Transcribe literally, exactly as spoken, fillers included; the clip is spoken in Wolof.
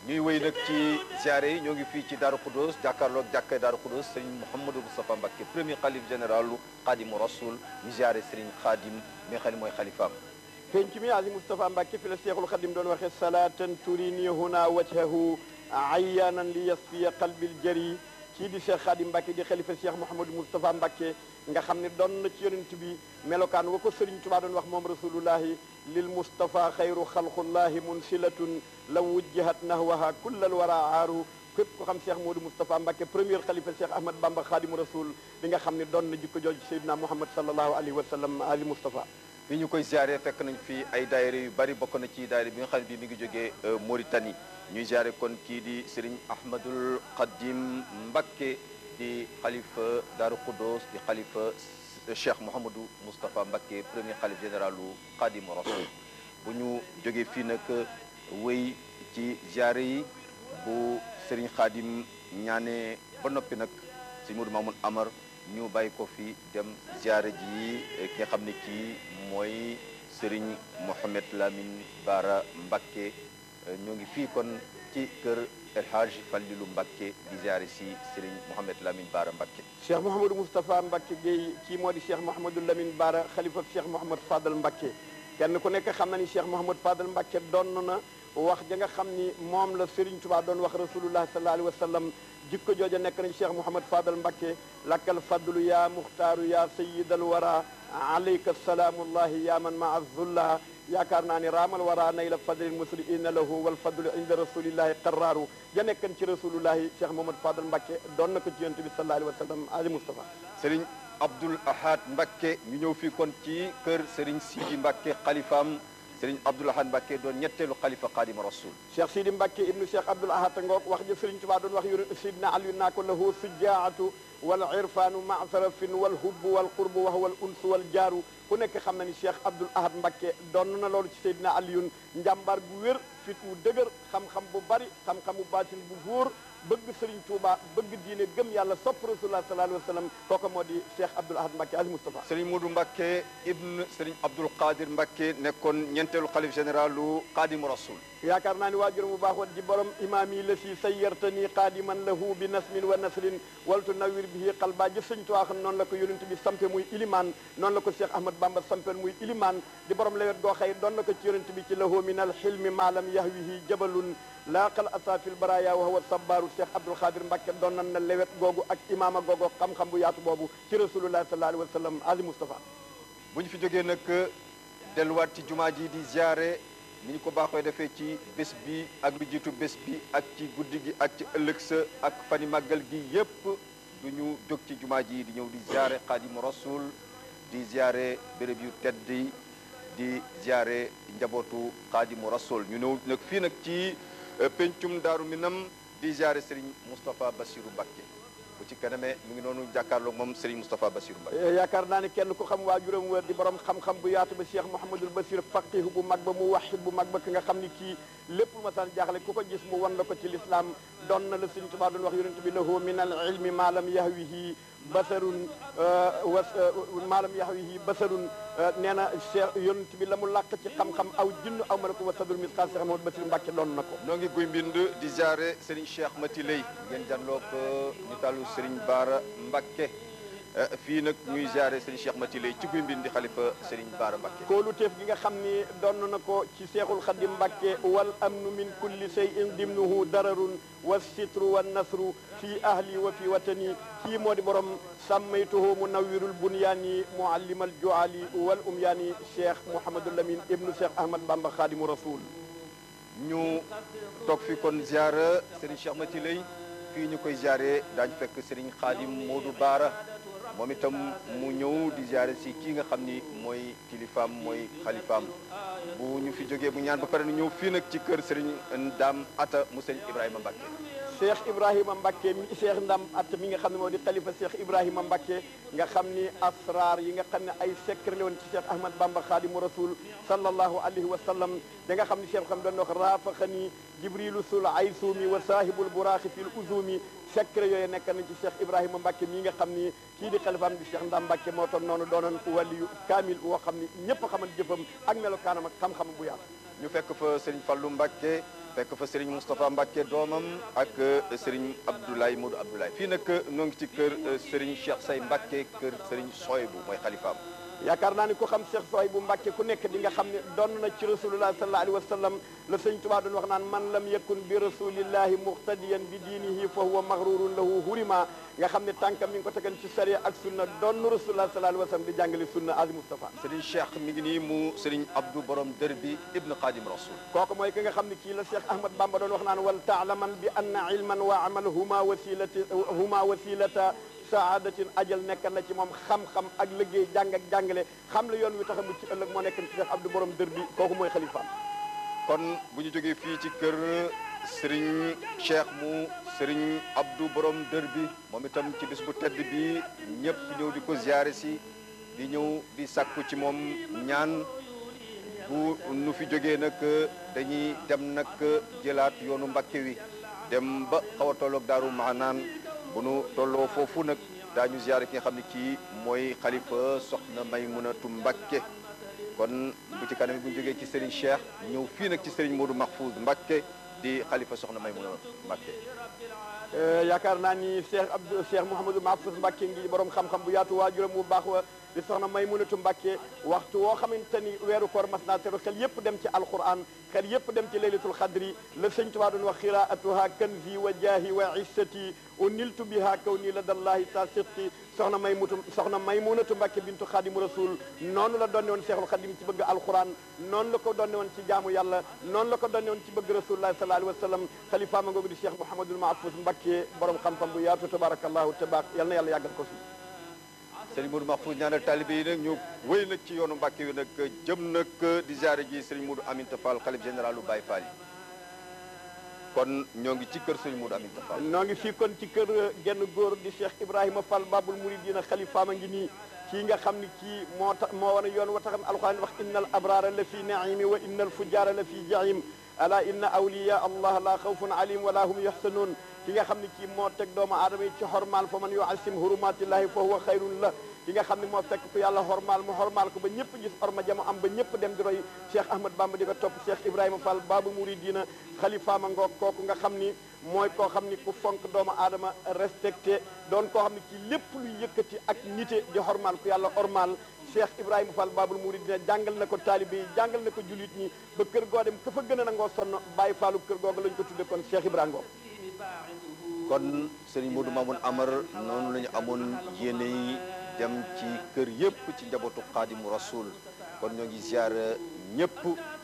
ñuy wéy nag ci ziare yi ñoo ngi fii ci Darou Khoudoss jàkkaarloog jàkkay Darou Khoudoss Serigne Mouhamadou Moustapha Mbacké premier xalif généralu Khadimu Rasoul ñu ziare Serigne Khadim mi nga xam ne mooy xalifaam. penc mi Ali Moustapha Mbacké fi la Cheikhul Khadim doon waxee salatan turini huna wajhahu ayyanan li yasfiya qalbil jari kii di Cheikh Khadim Mbacké di xalifa Cheikh Mouhamadou Moustapha Mbacké nga xam ne doon na ci yonent bi melokaan wa ko Serigne Touba doon wax moom rasulullahi lil Mustafa xayru xalqullahi munsilatun law wujjihat nahwaha kullal wara aaru képp ko xam Cheikh Modou Moustapha Mbacké premier xalifa Cheikh Ahmad Bamba Khadimu Rasoul di nga xam ne doon na jikko jooju Seydina Muhammad sallallahu alayhi wa sallam Ali Moustapha. fii ñu koy ziare fekk nañ fi ay daayira yu bari bokk na ci daayira bi nga xam ne bii mi ngi jógee Mauritanie ñuy ziare kon kii di Serigne Ahmadul Khadim Mbacké di xalifa Darou Khoudoss di xalifa Cheikh Mouhamadou Moustapha Mbacké premier xalif généralu Khadimu Rasoul bu ñu jógee fii nag wéy ci ziare yi bu Serigne Khadim ñaane ba noppi nag si Modou Mamoun Amar ñu bàyyi ko fi dem ziare ji ki nga xam ne kii mooy Serigne Mohamed Lamine Bara Mbacké ñoo ngi fii kon ci kër El Hadj Fallilou Mbacké di ziare si Serigne Mohamed Lamine Bara Mbacké. Cheikh Mouhamadou Moustapha Mbacké Guèye kii moo di Cheikh Mouhamadou Lamine Bara xalifa Cheikh Mouhamad Fadal Mbacké kenn ku nekk xam na ni Cheikh Mouhamad Fadal Mbacké doon na wax ja nga xam ni moom la Serigne Touba doon wax rasulullah sallallahu alayhi wa sallam jikko jooja nekk nañ Cheikh Mouhamad Fadal Mbacké lakkal fadlu ya muxtaaru ya sayidal wara alayka salaamullahi ya man maa zulla yaakaar naa ni raamal wara nay la fadlil musli inna lahu wal fadlu inda rasulillahi qarraaru ja nekkan ci rasulullahi Cheikh Mouhamad Fadal Mbacké doon na ko ci yonent bi sallallahu alayhi wa sallam Ali Moustapha. Serigne Abdoul Ahad Mbacké ñu ñëw fii kon ci kër Serigne Sidi Mbacké xalifaam Serigne Abdoul Ahad Mbacké doon ñetteelu xalifa Khadimu Rasoul. Cheikh Sidi Mbacké ibnu Cheikh Abdoul Ahad ngoog wax ja Serigne Touba doon wax yu Sidna Ali naa ko lahu sujaatu wal irfaanu ma sarafin wal hubbu wal qurbu wa huwa al unsu wal jaaru ku nekk xam na ni Cheikh Abdoul Ahad Mbacké doon na loolu ci Seydina Aliyun njàmbaar bu wér fit wu dëgër xam-xam bu bari xam-xamu baatin bu wóor bëgg Serigne Touba bëgg diine gëm yàlla sopp Rasulullah sallallahu alayhi wa sallam kooku moo di Cheikh Abdoul Ahad Mbacké Ali Moustapha. Serigne Modou Mbacké ibn Serigne Abdoul Qadir Mbacké nekkoon ñeenteelu xalif généralu Khadimu Rasoul. yaakaar naa ni waajuram bu baaxoon di borom imaam yi la si sayyartani qaadiman lahu bi nasmin wa nasrin waltu nawir bihi qalba jëf Sëñ Tuubaa xam noonu la ko yonent bi sampe muy ilimaan noonu la ko Cheikh Ahmad Bamba sampel muy ilimaan di borom lewet goo xëy doon na ko ci yonent bi ci lahu min al xilmi maalam yahwihi jabalun laaqal asafil baraya wa huwa sabbaaru Cheikh Abdoul Khadir Mbacké doon nan na lewet googu ak imaama googu xam-xam bu yaatu boobu ci rasulullah sallallahu alayhi wa sallam Ali Moustapha. bu ñu fi jógee nag delluwaat ci jumaa ji di ziare ni ñu ko baaxoo defee ci bés bi ak lu jiitu bés bi ak ci guddi gi ak ci ëllëg sa ak fani màggal gi yépp du ñu jóg ci jumaa ji di ñëw di ziare Khadimu Rasoul di ziare béréb yu tedd yi di ziare njabootu Khadimu Rasoul ñu ñëw nag fii nag ci pencum Daaru Minam di ziare Serigne Moustapha Bassirou Mbacké bu ci kanamee mu ngi noonu jàkkaarloog moom Serigne Moustapha Bassirou Mbacké. yaakaar naa ni kenn ku xam waajuram wër di borom xam-xam bu yaatu ba Cheikh Mouhamadul Bassir faqih bu mag ba mu wahid bu mag ba ki nga xam ni kii lépp lu ma saan jaaxle ku ko gis mu wan la ko ci l'islam doon na la Serigne Touba doon wax yonent bi lahu min al ilmi ma lam yahwihi basarun wa ma lam yahwihi basarun nee na Cheikh yonent bi la mu làq ci xam-xam aw jinn aw malako wa sadul misqal Cheikh Mouhamadou Bassir Mbacké doon na ko. noo ngi guy mbind di ziare Serigne Cheikh Mati Lay ngeen jànloo ko ñu tàllu Serigne Bara Mbacké fii nag ñuy ziare Serigne Cheikh Mati Lay ci guy mbind di xalifa Serigne Bara Mbacké. koolu teef gi nga xam ni doon na ko ci Cheikhul Khadim Mbacké wal amnu min kulli shay'in dimnuhu dararun wa sitru wa nasru fi ahli wa fi watani kii moo di borom sàmmaytuhu munawwirul bunyaani muallimal juali wal umyaani Cheikh Mouhamadou Lamine ibnu Cheikh Ahmad Bamba Khadimu Rasoul. ñu toog fi kon ziara Serigne Cheikh Mati Lay fii ñu koy ziare daañu fekk Serigne Khadim Modou Bara moom itam mu ñëw di ziare si kii nga xam ni mooy kilifaam mooy xalifaam bu ñu fi jógee bu ñaan ba pare ñu ñëw fii nag ci kër Serigne Ndam Atta mu Serigne Ibrahima Mbacké. Cheikh Ibrahima Mbacké mi Cheikh Ndam Atta mi nga xam ne moo di xalifa Cheikh Ibrahima Mbacké nga xam ni asrar yi nga xam ne ay secret la woon ci Cheikh Ahmad Bamba Khadimu Rasoul sallallahu alayhi wa sallam da nga xam ni Cheikh xam doon wax raafaxani jibrilu sul aysumi wa saahibul buraaxi fil uzumi secret yooyu nekk nañ ci Cheikh Ibrahima Mbacké mii nga xam ni kii di xalifaam di Cheikh Ndam Mbacké moo toon noonu doonoon waliyu kaamil woo xam ni ñëpp xamal jëfam ak melokaanam ak xam-xam bu yaatu. ñu fekk fa Serigne Fallou Mbacké fekk fa Serigne Moustapha Mbacke doomam ak Serigne Abdoulaye Modou Abdoulaye fii nag ñoo ngi ci kër Serigne Cheikh Say Mbacke kër Serigne Soybu mooy xalifaam. yaakaar naa ni ku xam Cheikh Sohaybu Mbàkke ku nekk di nga xam ne doon na ci rasulullah sallallahu alayhi wa sallam la sëñ Tuubaa doon wax naan man lam yakun bi rasulillahi muqtadiyan bi diinihi fa huwa maghrurun lahu hurima nga xam ne tànkam mi ngi ko tegan ci sariya ak sunna doon rasulullah sallallahu alayhi wa sallam di jàngale sunna azi Mustafa. Serigne Cheikh mi ngi nii mu Serigne Abdou Borom dër bi ibn Khadim Rasoul. kooku mooy ki nga xam ne kii la Cheikh Ahmad Bamba doon wax naan wal taalaman bi anna ilman wa amal huma wasilati huma wasilata saadatin ajal nekk na ci moom xam-xam ak liggéey jàng ak jàngale xam la yoon wi tax a mucc ëllëg moo nekk ci Cheikh Abdou Borom dër bi kooku mooy xalifaam. kon bu ñu jógee fii ci kër Serigne Cheikh mu Serigne Abdou Borom dër bi moom itam ci bis bu tedd bi ñëpp ñëw di ko ziare si di ñëw di sàkku ci moom ñaan bu nu fi jógee nag dañuy dem nag jëlaat yoonu Mbàkke wi dem ba xaw a tolloog Daaru Maanaan bu nu tolloo foofu nag daañu ziare ki nga xam ne kii mooy xalifa soxna Maymunatu Mbàkke kon bu ci kanam bu ñu jógee ci Serigne Cheikh ñëw fii nag ci Serigne Modou Mahfouz Mbacke di xalifa soxna Maymuna Mbacke. yaakaar naa ni Cheikh Abdou Cheikh Mouhamadou Mahfouz Mbacke ngi borom xam-xam bu yaatu waajuram bu baax wa di soxna Maymunatu Mbacke waxtu woo xamante ni weeru koor mas naa teru xel yëpp dem ci alquran xel yëpp dem ci laylatul xadri la sëñ Tuubaa doon wax xiraatuha kanzi wa jaahi wa issati uniltu biha kawni la dallahi sa siqti soxna Maymutu soxna Maymunatu Mbacke bintu Xaadimu Rasul noonu la doonne woon Cheikhul Xadim ci bëgg alquran noonu la ko doonne woon ci jaamu yàlla noonu la ko doonne woon ci bëgg rasulullah sallallahu alayhi wa sallam xalifa ma ngoogu di Cheikh Mouhamadul Mahfouz Mbacke borom xam-xam bu yaatu tabarakallahu tabarak yal na yàlla yàggal ko fi. Serigne Modou Mahfouz ñaanal taalibe yi nag ñu wéy nag ci yoonu Mbàkke wi nag jëm nag di ziare ji Serigne Modou Aminta Fall xalif généralu Baye Fall yi kon ñoo ngi ci kër Serigne Modou Aminta Fall. ñoo ngi fii kon ci kër genn góor di Cheikh Ibrahima Fall Babul Mouridina xalifaama ngi nii kii nga xam ni kii moo tax moo wane yoon wa taxam alxuraan wax innal abraara la fi naimi wa innal fujjaara la fi jahim ala inna awliya allah la xawfun alayhim wala hum yaxsanuun ki nga xam ne kii moo teg doomu aadama yi ci xormaal fa man yuasim hurumatillahi fa huwa xayrun la ki nga xam ne moo fekk ku yàlla xormaal mu xormaal ko ba ñëpp gis orma jamo am ba ñëpp dem di roy Cheikh Ahmad Bamba di ko topp Cheikh Ibrahima Fall Babu Mouridina xalifaama ngoog kooku nga xam ni mooy koo xam ni ku fonk doomu aadama respecté doon koo xam ne kii lépp luy yëkkati ak nite di xormaal ku yàlla xormaal Cheikh Ibrahima Fall Babul Mouridina jàngal na ko taalibe yi jàngal na ko julit ñi ba kër goo dem ka fa gën a nangoo sonn bàyyi faalu kër googu lañ ko tudde kon Cheikh Ibrahima kon Serigne Modou Mamoun Amar noonu la ñu amoon yéene yi dem ci kër yëpp ci njabootu Xaadimu Rasul kon ñoo ngi ziar ñëpp